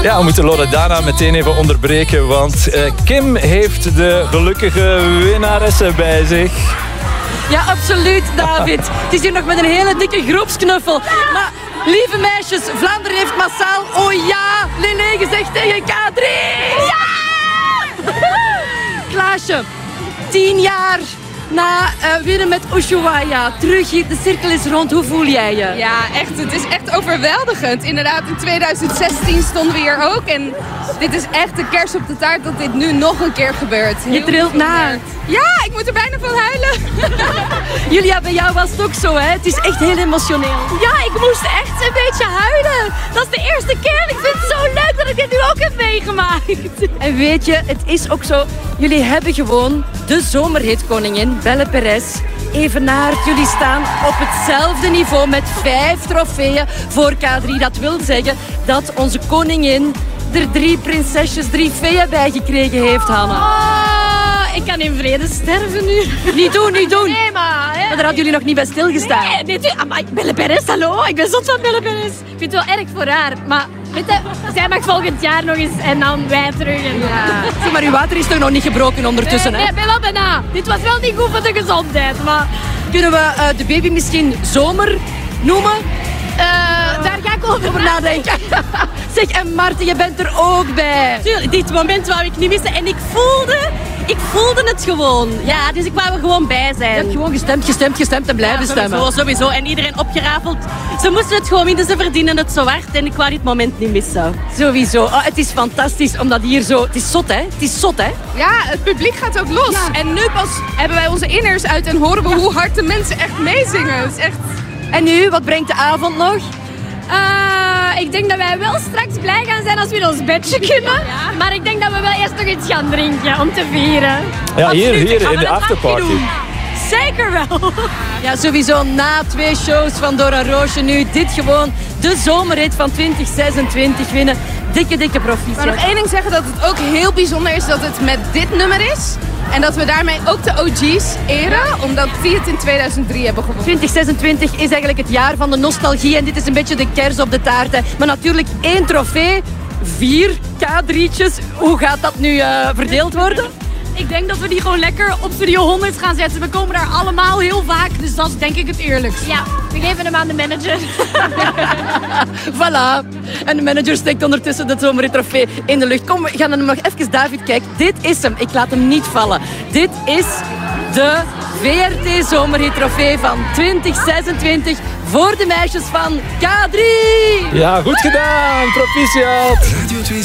Ja, we moeten Loredana meteen even onderbreken, want Kim heeft de gelukkige winnaresse bij zich. Ja, absoluut, David. Het is hier nog met een hele dikke groepsknuffel. Maar, lieve meisjes, Vlaanderen heeft massaal oh ja, Lele gezegd tegen K3. Ja! Klaasje, 10 jaar na winnen met Ushuaia. Terug, de cirkel is rond. Hoe voel jij je? Ja, echt. Het is echt overweldigend. Inderdaad, in 2016 stonden we hier ook. En dit is echt de kers op de taart dat dit nu nog een keer gebeurt. Je trilt na. Ja, ik moet er bijna van huilen. Julia, bij jou was het ook zo, hè? Het is echt heel emotioneel. Ja, ik moest echt een beetje huilen. Dat is de eerste keer. Ik vind het zo leuk dat ik dit nu ook heb meegemaakt. En weet je, het is ook zo. Jullie hebben gewoon de zomerhitkoningin, Belle Perez, evenaard. Jullie staan op hetzelfde niveau met 5 trofeeën voor K3. Dat wil zeggen dat onze koningin er 3 prinsesjes, 3 feeën bij gekregen heeft, Hanna. Oh, ik kan in vrede sterven nu. Niet doen, niet doen. Nee, maar... Maar daar hadden jullie nog niet bij stilgestaan. Nee, amai, Belle Perez, hallo. Ik ben zot van Belle Perez. Ik vind het wel erg voor haar, maar... Weet je, zij mag volgend jaar nog eens en dan wij terug. En Zeg maar, uw water is toch nog niet gebroken ondertussen, hè? Nee, ik ben wel bijna. Dit was wel niet goed voor de gezondheid, maar... Kunnen we de baby misschien Zomer noemen? Daar ga ik over nadenken. Zeg, en Marten, je bent er ook bij. Tuurlijk, dit moment wou ik niet missen. En ik voelde het gewoon. Ja, dus ik wou er gewoon bij zijn. Je hebt gewoon gestemd en blijven stemmen. Sowieso. En iedereen opgerafeld. Ze moesten het gewoon winnen, ze verdienen het zo hard. En ik wou dit moment niet missen. Sowieso. Oh, het is fantastisch, omdat hier zo... Het is zot, hè? Het is zot, hè? Ja, het publiek gaat ook los. Ja. En nu pas hebben wij onze inners uit en horen we hoe hard de mensen echt meezingen. Het is echt... En nu, wat brengt de avond nog? Ik denk dat wij wel straks blij gaan zijn als we in ons bedje kunnen. Ja. Maar ik denk dat we wel eerst nog iets gaan drinken om te vieren. Ja, hier in de afterparty. Zeker wel. Ja, sowieso na 2 shows van Dora Roosje nu dit gewoon de zomerhit van 2026 winnen. Dikke proficiat. Maar nog één ding zeggen, dat het ook heel bijzonder is dat het met dit nummer is. En dat we daarmee ook de OG's eren, omdat die het in 2003 hebben gewonnen. 2026 is eigenlijk het jaar van de nostalgie en dit is een beetje de kers op de taart. Hè. Maar natuurlijk 1 trofee, 4 K3'tjes. Hoe gaat dat nu verdeeld worden? Ik denk dat we die gewoon lekker op Studio 100 gaan zetten. We komen daar allemaal heel vaak, dus dat is denk ik het eerlijkst. Ja, we geven hem aan de manager. Voilà. En de manager steekt ondertussen de zomerhit trofee in de lucht. Kom, we gaan hem nog even, David, kijken. Dit is hem. Ik laat hem niet vallen. Dit is de VRT zomerhit trofee van 2026 voor de meisjes van K3. Ja, goed gedaan. Proficiat.